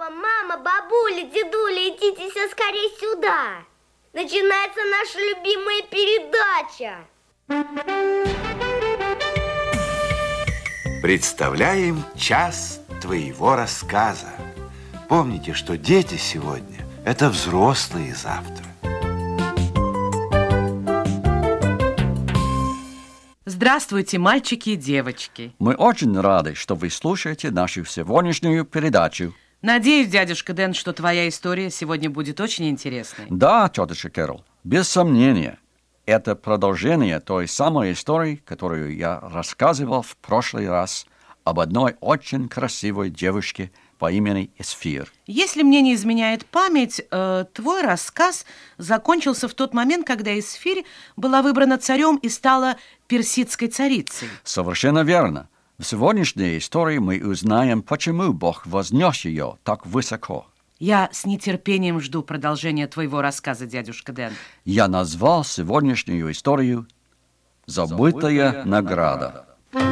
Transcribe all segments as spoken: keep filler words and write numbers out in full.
Папа, мама, бабуля, дедуля, идите все скорее сюда. Начинается наша любимая передача. Представляем час твоего рассказа. Помните, что дети сегодня – это взрослые завтра. Здравствуйте, мальчики и девочки. Мы очень рады, что вы слушаете нашу сегодняшнюю передачу. Надеюсь, дядюшка Дэн, что твоя история сегодня будет очень интересной. Да, тетушка Кэрол, без сомнения. Это продолжение той самой истории, которую я рассказывал в прошлый раз об одной очень красивой девушке по имени Эсфир. Если мне не изменяет память, э, твой рассказ закончился в тот момент, когда Эсфир была выбрана царем и стала персидской царицей. Совершенно верно. В сегодняшней истории мы узнаем, почему Бог вознес ее так высоко. Я с нетерпением жду продолжения твоего рассказа, дядюшка Дэн. Я назвал сегодняшнюю историю «Забытая, Забытая награда».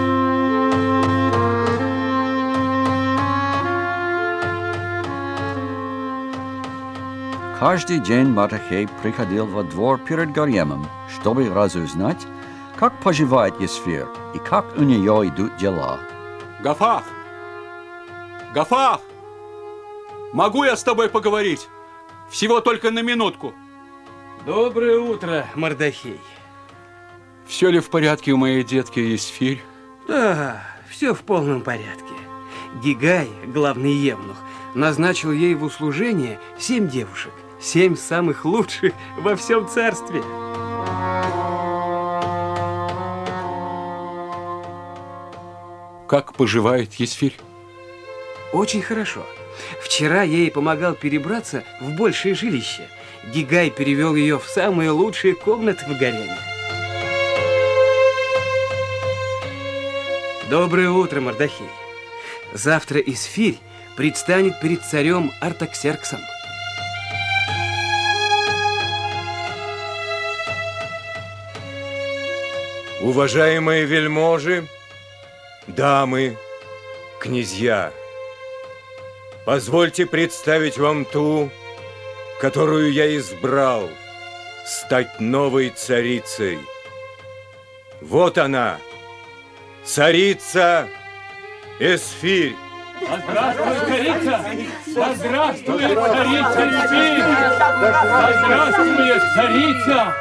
Каждый день Мардахей приходил во двор перед гаремом, чтобы разузнать, как поживает Эсфир и как у нее идут дела. Гафах! Гафах! Могу я с тобой поговорить? Всего только на минутку. Доброе утро, Мардахей. Все ли в порядке у моей детки Эсфир? Да, все в полном порядке. Гигай, главный евнух, назначил ей в услужение семь девушек. Семь самых лучших во всем царстве. Как поживает Эсфир? Очень хорошо. Вчера я ей помогал перебраться в большее жилище. Гигай перевел ее в самые лучшие комнаты в гареме. Доброе утро, Мардахей. Завтра Эсфир предстанет перед царем Артаксерксом. Уважаемые вельможи, дамы, князья, позвольте представить вам ту, которую я избрал стать новой царицей. Вот она, царица Эсфир. Здравствуй, царица! Здравствуй, царица Эсфир! Здравствуй, царица!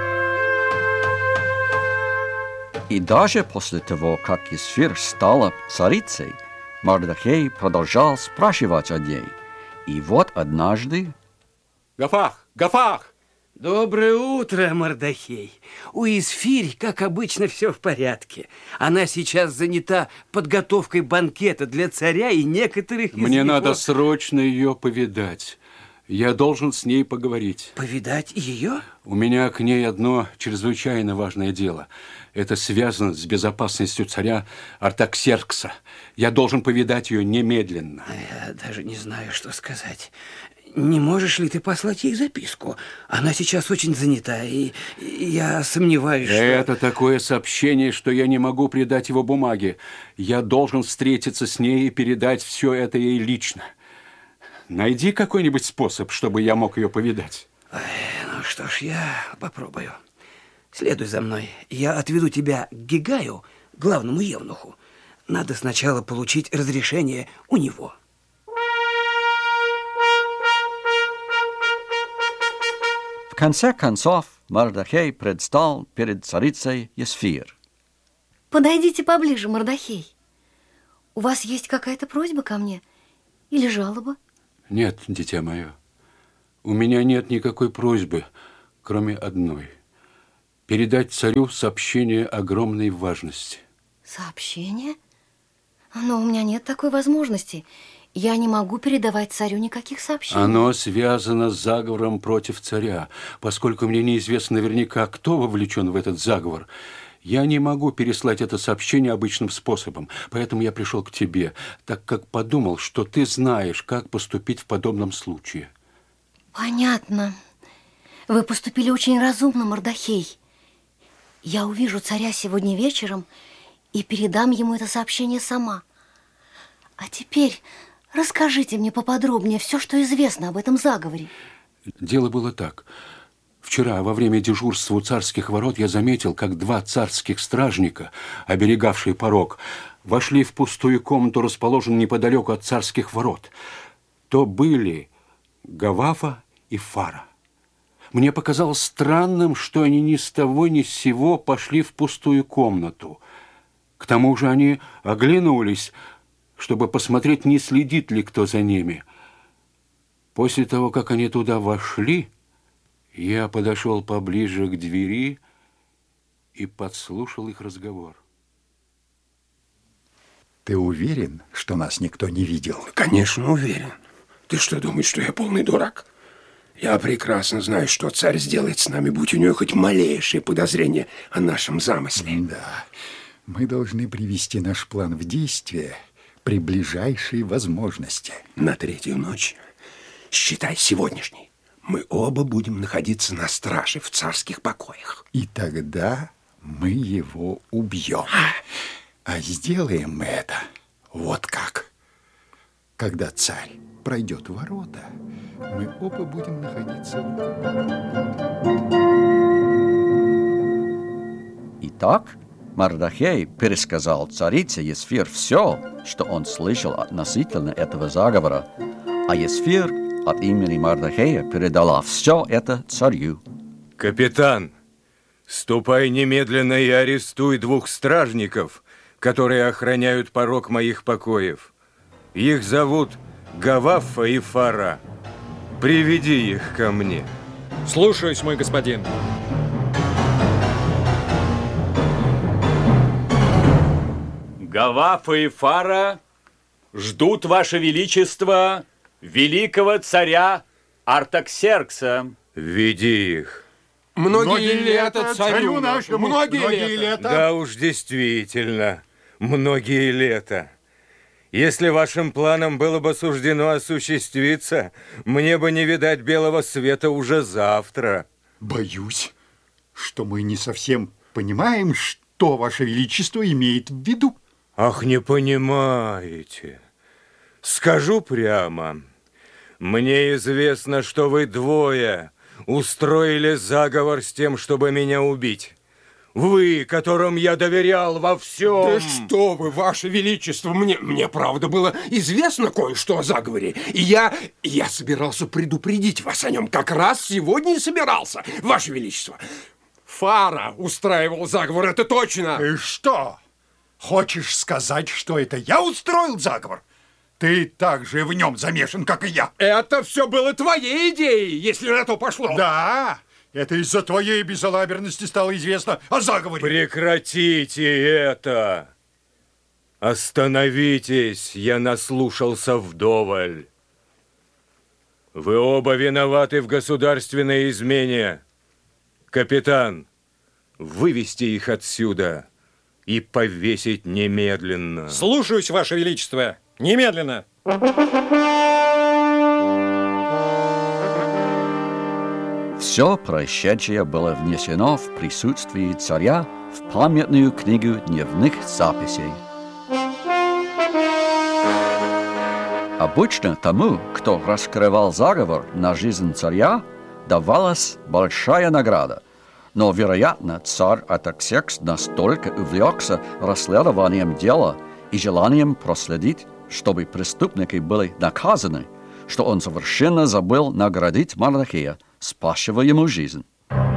И даже после того, как Эсфир стала царицей, Мардахей продолжал спрашивать о ней. И вот однажды... Гафах! Гафах! Доброе утро, Мардахей. У Эсфир, как обычно, все в порядке. Она сейчас занята подготовкой банкета для царя и некоторых из Мне его... надо срочно ее повидать. Я должен с ней поговорить. Повидать ее? У меня к ней одно чрезвычайно важное дело. Это связано с безопасностью царя Артаксеркса. Я должен повидать ее немедленно. Я даже не знаю, что сказать. Не можешь ли ты послать ей записку? Она сейчас очень занята, и я сомневаюсь, что... Это такое сообщение, что я не могу придать его бумаге. Я должен встретиться с ней и передать все это ей лично. Найди какой-нибудь способ, чтобы я мог ее повидать. Ой, ну что ж, я попробую. Следуй за мной. Я отведу тебя к Гигаю, главному евнуху. Надо сначала получить разрешение у него. В конце концов, Мардахей предстал перед царицей Эсфир. Подойдите поближе, Мардахей. У вас есть какая-то просьба ко мне? Или жалоба? Нет, дитя мое. У меня нет никакой просьбы, кроме одной. Передать царю сообщение огромной важности. Сообщение? Но у меня нет такой возможности. Я не могу передавать царю никаких сообщений. Оно связано с заговором против царя. Поскольку мне неизвестно наверняка, кто вовлечен в этот заговор, я не могу переслать это сообщение обычным способом. Поэтому я пришел к тебе, так как подумал, что ты знаешь, как поступить в подобном случае. Понятно. Вы поступили очень разумно, Мардахей. Я увижу царя сегодня вечером и передам ему это сообщение сама. А теперь Расскажите мне поподробнее все, что известно об этом заговоре. Дело было так. Вчера во время дежурства у царских ворот я заметил, как два царских стражника, оберегавшие порог, вошли в пустую комнату, расположенную неподалеку от царских ворот. То были Гавафа и Фара. Мне показалось странным, что они ни с того ни с сего пошли в пустую комнату. К тому же они оглянулись, чтобы посмотреть, не следит ли кто за ними. После того, как они туда вошли, я подошел поближе к двери и подслушал их разговор. Ты уверен, что нас никто не видел? Конечно, уверен. Ты что, думаешь, что я полный дурак? Я прекрасно знаю, что царь сделает с нами, будь у него хоть малейшее подозрение о нашем замысле. Да, мы должны привести наш план в действие при ближайшей возможности. На третью ночь, считай сегодняшней, мы оба будем находиться на страже в царских покоях. И тогда мы его убьем. А сделаем мы это вот как. Когда царь пройдет ворота, мы оба будем находиться в... Итак, Мардахей пересказал царице Есфир все, что он слышал относительно этого заговора, а Есфир от имени Мардахея передала все это царю. Капитан, ступай немедленно и арестуй двух стражников, которые охраняют порог моих покоев. Их зовут Гавафа и Фара. Приведи их ко мне. Слушаюсь, мой господин. Гавафа и Фара ждут, Ваше Величество, великого царя Артаксеркса. Веди их. Многие, Многие лета царю нашему. Многие, Многие лета. лета. Да уж, действительно, многие лета. Если вашим планам было бы суждено осуществиться, мне бы не видать белого света уже завтра. Боюсь, что мы не совсем понимаем, что Ваше Величество имеет в виду. Ах, не понимаете. Скажу прямо. Мне известно, что вы двое устроили заговор с тем, чтобы меня убить. Вы, которым я доверял во всем. Да что вы, Ваше Величество, мне, мне правда было известно кое-что о заговоре. И я, я собирался предупредить вас о нем. Как раз сегодня и собирался, Ваше Величество. Фара устраивал заговор, это точно. Ты что, хочешь сказать, что это я устроил заговор? Ты так же в нем замешан, как и я. Это все было твоей идеей, если на то пошло. Да. Это из-за твоей безалаберности стало известно о заговоре. Прекратите это! Остановитесь, я наслушался вдоволь. Вы оба виноваты в государственной измене. Капитан, вывести их отсюда и повесить немедленно. Слушаюсь, Ваше Величество. Немедленно. Все происшедшее было внесено в присутствии царя в памятную книгу дневных записей. Обычно тому, кто раскрывал заговор на жизнь царя, давалась большая награда. Но, вероятно, царь Артаксеркс настолько увлекся расследованием дела и желанием проследить, чтобы преступники были наказаны, что он совершенно забыл наградить Мардахея, спасшего ему жизнь.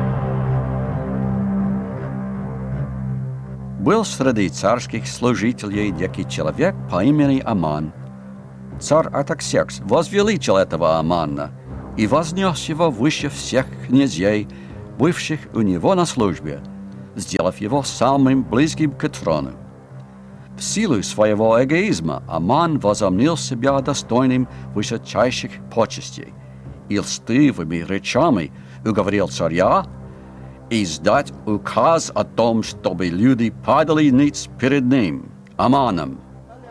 Был среди царских служителей некий человек по имени Аман. Царь Артаксеркс возвеличил этого Амана и вознес его выше всех князей, бывших у него на службе, сделав его самым близким к трону. В силу своего эгоизма Аман возомнил себя достойным высочайших почестей и льстивыми речами уговорил царя издать указ о том, чтобы люди падали ниц перед ним, Аманом.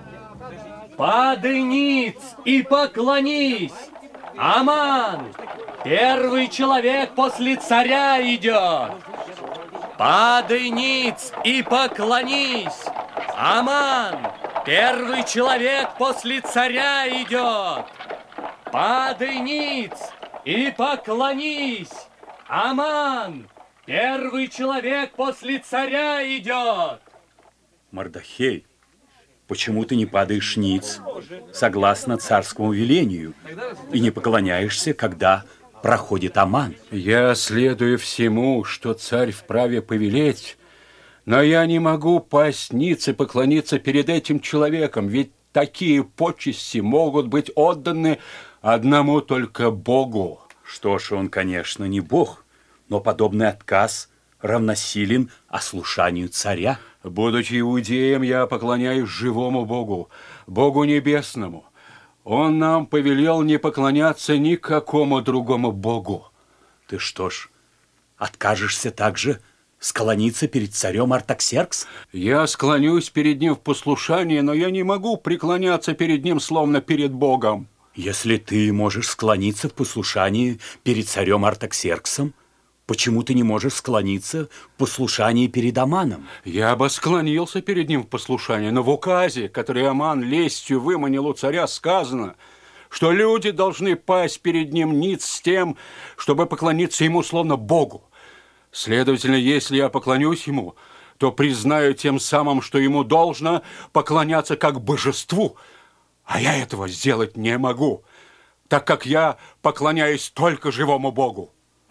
Падай ниц и поклонись! Аман, первый человек после царя идет! Падай ниц и поклонись! Аман, Первый человек после царя идет. Падай ниц и поклонись. Аман, первый человек после царя идет. Мардахей, почему ты не падаешь ниц, согласно царскому велению, и не поклоняешься, когда проходит Аман? Я следую всему, что царь вправе повелеть, но я не могу пасть ниц и поклониться перед этим человеком, ведь такие почести могут быть отданы одному только Богу. Что ж, он, конечно, не Бог, но подобный отказ равносилен ослушанию царя. Будучи иудеем, я поклоняюсь живому Богу, Богу небесному. Он нам повелел не поклоняться никакому другому Богу. Ты что ж, откажешься также склониться перед царем Артаксеркс? Я склонюсь перед ним в послушании, но я не могу преклоняться перед ним, словно перед Богом. Если ты можешь склониться в послушании перед царем Артаксерксом, почему ты не можешь склониться в послушании перед Аманом? Я бы склонился перед ним в послушании, но в указе, который Аман лестью выманил у царя, сказано, что люди должны пасть перед ним ниц с тем, чтобы поклониться ему словно Богу. Следовательно, если я поклонюсь ему, то признаю тем самым, что ему должно поклоняться как божеству, а я этого сделать не могу, так как я поклоняюсь только живому Богу.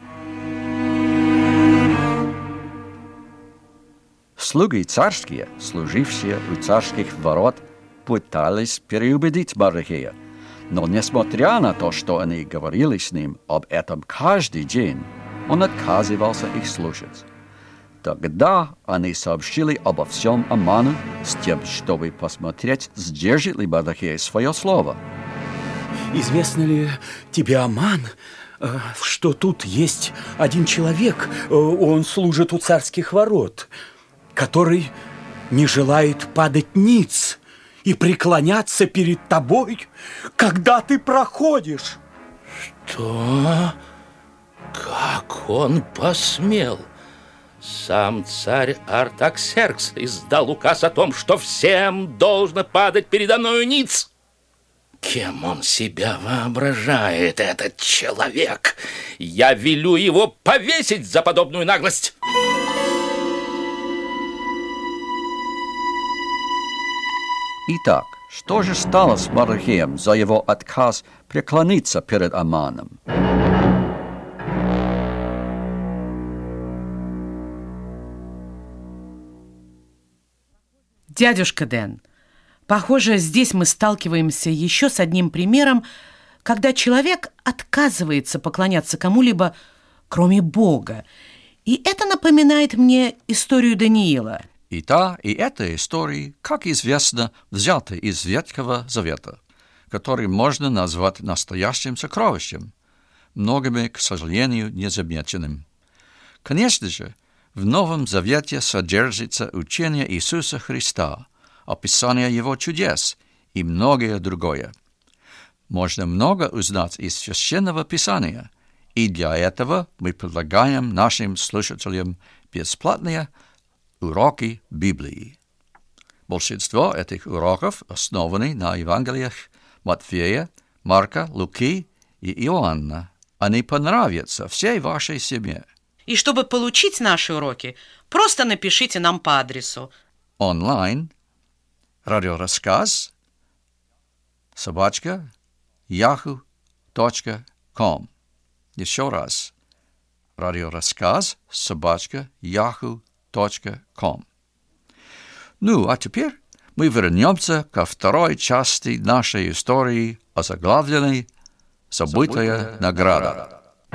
Слуги царские, служившие у царских ворот, пытались переубедить Мардахея. Но несмотря на то, что они говорили с ним об этом каждый день, он отказывался их слушать. Тогда они сообщили обо всем Аману с тем, чтобы посмотреть, сдержит ли Мардахей свое слово. Известно ли тебе, Аман, что тут есть один человек, он служит у царских ворот, который не желает падать ниц и преклоняться перед тобой, когда ты проходишь? Что? Как он посмел? Сам царь Артаксеркс издал указ о том, что всем должно падать передо мною ниц. Кем он себя воображает, этот человек? Я велю его повесить за подобную наглость. Итак, что же стало с Мардахеем за его отказ преклониться перед Аманом? Дядюшка Дэн, похоже, здесь мы сталкиваемся еще с одним примером, когда человек отказывается поклоняться кому-либо, кроме Бога. И это напоминает мне историю Даниила. И та, и эта истории, как известно, взяты из Ветхого Завета, который можно назвать настоящим сокровищем, многими, к сожалению, незамеченным. Конечно же, в Новом Завете содержится учение Иисуса Христа, описание Его чудес и многое другое. Можно много узнать из Священного Писания, и для этого мы предлагаем нашим слушателям бесплатные уроки Библии. Большинство этих уроков основаны на Евангелиях Матфея, Марка, Луки и Иоанна. Они понравятся всей вашей семье. И чтобы получить наши уроки, просто напишите нам по адресу онлайн радиорассказ собачка яху точка ком. Еще раз. Радиорассказ собачка яху точка ком. Ну, а теперь мы вернемся ко второй части нашей истории, озаглавленной «Забытая награда».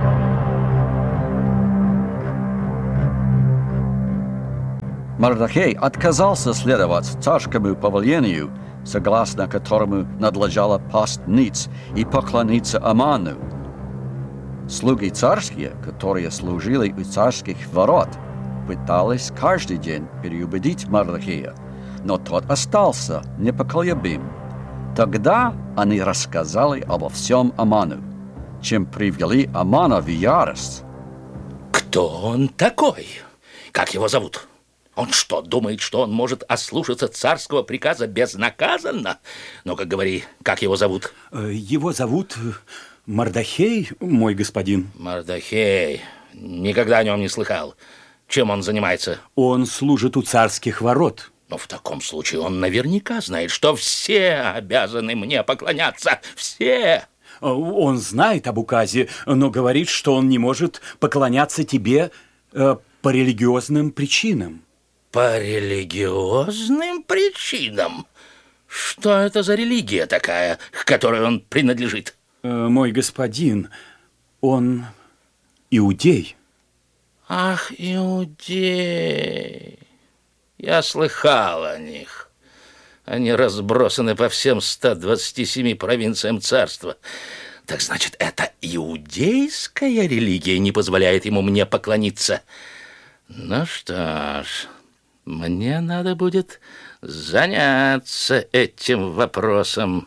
Мардахей отказался следовать царскому повелению, согласно которому надлежало пасть ниц и поклониться Аману. Слуги царские, которые служили у царских ворот, пытались каждый день переубедить Мардахея, но тот остался непоколебим. Тогда они рассказали обо всем Аману, чем привели Амана в ярость. Кто он такой? Как его зовут? Он что, думает, что он может ослушаться царского приказа безнаказанно? Ну-ка, говори, как его зовут? Его зовут Мардахей, мой господин. Мардахей. Никогда о нем не слыхал. Чем он занимается? Он служит у царских ворот. Но в таком случае он наверняка знает, что все обязаны мне поклоняться. Все. Он знает об указе, но говорит, что он не может поклоняться тебе э, по религиозным причинам. По религиозным причинам? Что это за религия такая, к которой он принадлежит? Э, мой господин, он иудей. Ах, иудей. Я слыхал о них. Они разбросаны по всем ста двадцати семи провинциям царства. Так значит, это иудейская религия не позволяет ему мне поклониться. Ну что ж, мне надо будет заняться этим вопросом.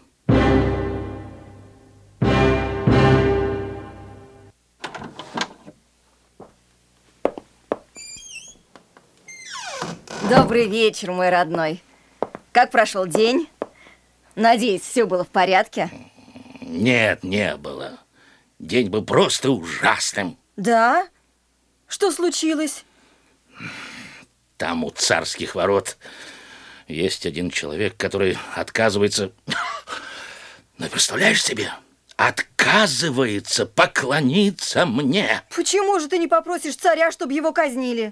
Добрый вечер, мой родной. Как прошел день? Надеюсь, все было в порядке? Нет, не было. День был просто ужасным. Да? Что случилось? Там у царских ворот есть один человек, который отказывается... Ну, представляешь себе? Отказывается поклониться мне. Почему же ты не попросишь царя, чтобы его казнили?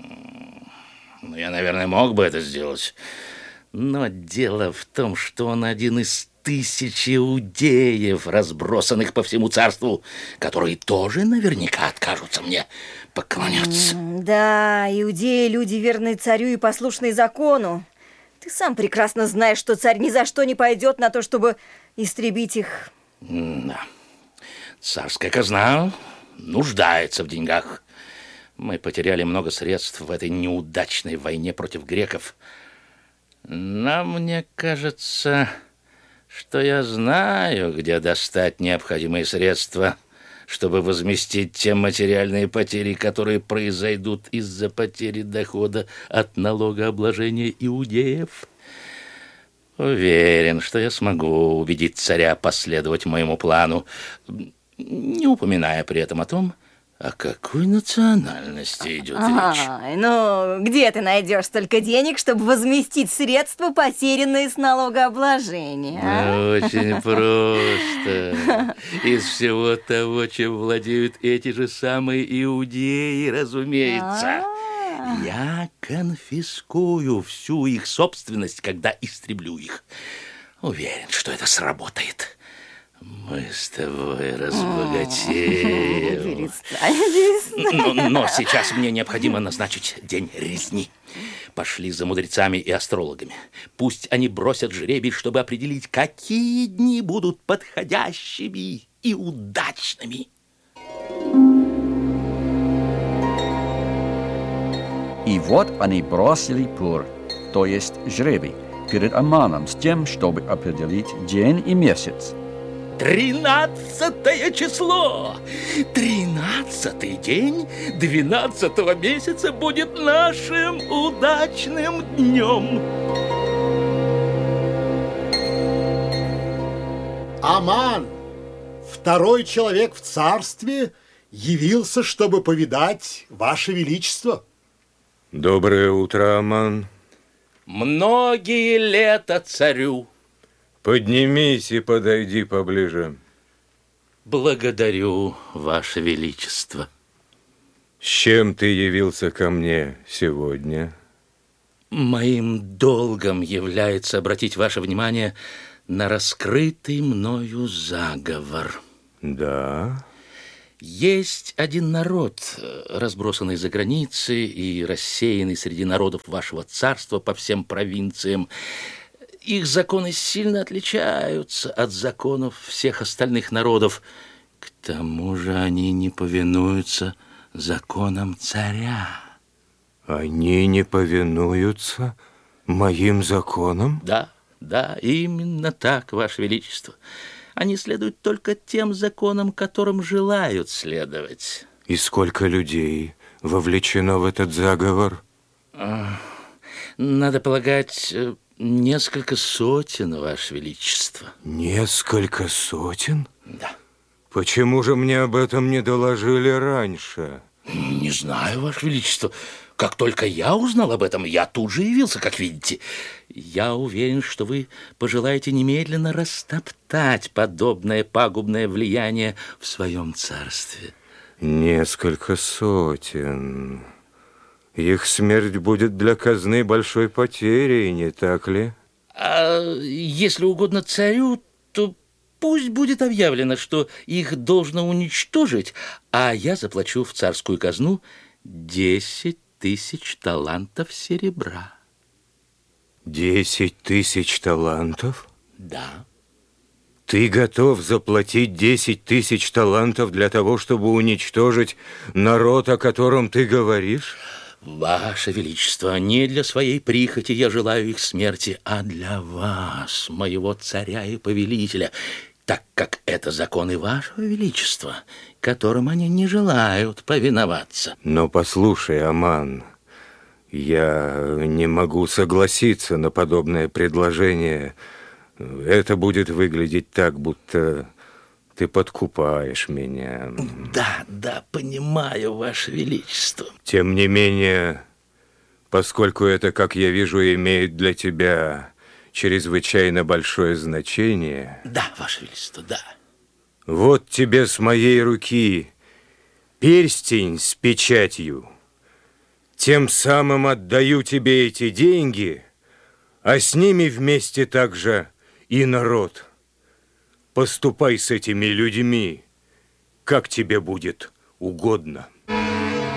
Ну, я, наверное, мог бы это сделать. Но дело в том, что он один из тысяч иудеев, разбросанных по всему царству, которые тоже наверняка откажутся мне поклоняться. Да, иудеи — люди, верные царю и послушные закону. Ты сам прекрасно знаешь, что царь ни за что не пойдет на то, чтобы истребить их. Да. Царская казна нуждается в деньгах. Мы потеряли много средств в этой неудачной войне против греков. Но мне кажется, что я знаю, где достать необходимые средства, чтобы возместить те материальные потери, которые произойдут из-за потери дохода от налогообложения иудеев. Уверен, что я смогу убедить царя последовать моему плану, не упоминая при этом о том, о какой национальности идет речь. Ай, ну, где ты найдешь столько денег, чтобы возместить средства, потерянные с налогообложения? А? Очень просто. Из всего того, чем владеют эти же самые иудеи, разумеется. Я конфискую всю их собственность, когда истреблю их. Уверен, что это сработает. Мы с тобой разбогатеем. Но, но сейчас мне необходимо назначить день резни. Пошли за мудрецами и астрологами. Пусть они бросят жребий, чтобы определить, какие дни будут подходящими и удачными. И вот они бросили пур, то есть жребий, перед Аманом с тем, чтобы определить день и месяц. Тринадцатое число! Тринадцатый день двенадцатого месяца будет нашим удачным днем. Аман, второй человек в царстве, явился, чтобы повидать Ваше Величество. Доброе утро, Аман. Многие лета царю. Поднимись и подойди поближе. Благодарю, Ваше Величество. С чем ты явился ко мне сегодня? Моим долгом является обратить ваше внимание на раскрытый мною заговор. Да? Есть один народ, разбросанный за границей и рассеянный среди народов вашего царства по всем провинциям. Их законы сильно отличаются от законов всех остальных народов. К тому же они не повинуются законам царя. Они не повинуются моим законам? Да, да, именно так, Ваше Величество. Они следуют только тем законам, которым желают следовать. И сколько людей вовлечено в этот заговор? надо полагать, несколько сотен, Ваше Величество. Несколько сотен? Да. Почему же мне об этом не доложили раньше? Не знаю, Ваше Величество. Как только я узнал об этом, я тут же явился, как видите. Я уверен, что вы пожелаете немедленно растоптать подобное пагубное влияние в своем царстве. Несколько сотен. Их смерть будет для казны большой потерей, не так ли? А если угодно царю, то пусть будет объявлено, что их должно уничтожить, а я заплачу в царскую казну десять тысяч талантов серебра. Десять тысяч талантов? Да. Ты готов заплатить десять тысяч талантов для того, чтобы уничтожить народ, о котором ты говоришь? Ваше Величество, не для своей прихоти я желаю их смерти, а для вас, моего царя и повелителя, так как это законы Вашего Величества, которым они не желают повиноваться. Но послушай, Аман, я не могу согласиться на подобное предложение. Это будет выглядеть так, будто ты подкупаешь меня. Да, да, понимаю, Ваше Величество. Тем не менее, поскольку это, как я вижу, имеет для тебя чрезвычайно большое значение... Да, Ваше Величество, да. Вот тебе с моей руки перстень с печатью. Тем самым отдаю тебе эти деньги, а с ними вместе также и народ. Поступай с этими людьми, как тебе будет угодно.